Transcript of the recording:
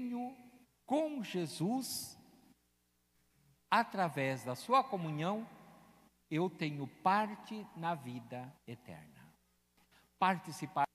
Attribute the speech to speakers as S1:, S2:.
S1: tenho com Jesus, através da sua comunhão, eu tenho parte na vida eterna. Participar